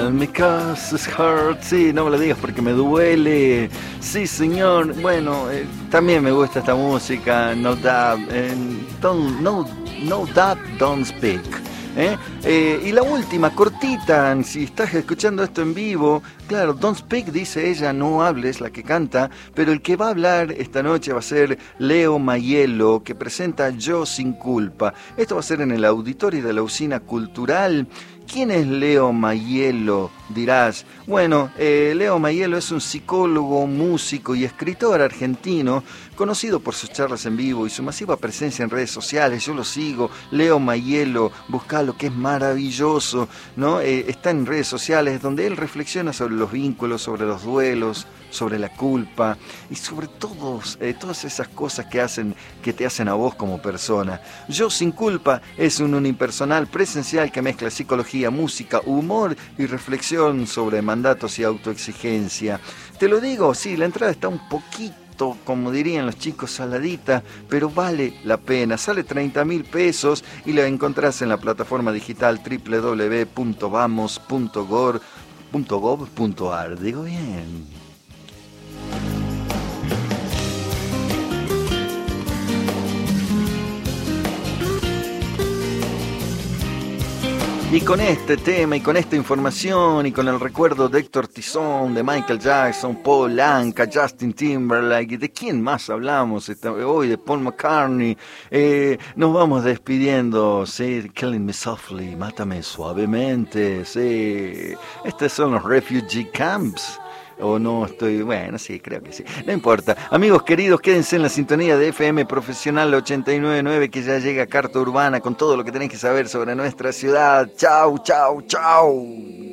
Because it's hurt, sí, no me lo digas porque me duele. Sí, señor. Bueno, también me gusta esta música. No doubt, no doubt, don't speak. Y la última, cortita, si estás escuchando esto en vivo, claro, Don't Speak, dice ella, no hables, la que canta, pero el que va a hablar esta noche va a ser Leo Maiello, que presenta Yo Sin Culpa. Esto va a ser en el auditorio de la Usina Cultural. ¿Quién es Leo Maiello? Dirás. Bueno, Leo Maiello es un psicólogo, músico y escritor argentino, conocido por sus charlas en vivo y su masiva presencia en redes sociales. Yo lo sigo, Leo Maiello, buscalo, que es maravilloso, ¿no? Está en redes sociales donde él reflexiona sobre los vínculos, sobre los duelos, sobre la culpa y sobre todas esas cosas que te hacen a vos como persona. Yo Sin Culpa es un unipersonal presencial que mezcla psicología, música, humor y reflexión sobre mandatos y autoexigencia. Te lo digo, sí, la entrada está un poquito, como dirían los chicos, saladita, pero vale la pena. Sale 30.000 pesos y lo encontrás en la plataforma digital www.vamos.gov.ar. Digo bien. Y con este tema, y con esta información, y con el recuerdo de Héctor Tizón, de Michael Jackson, Paul Anka, Justin Timberlake, ¿de quién más hablamos hoy? De Paul McCartney. Nos vamos despidiendo, sí, Killing Me Softly, Mátame Suavemente, sí. Estos son los refugee camps. O no estoy, bueno, sí, creo que sí. No importa. Amigos queridos, quédense en la sintonía de FM Profesional 89.9, que ya llega Carta Urbana con todo lo que tenés que saber sobre nuestra ciudad. Chau, chau, chau.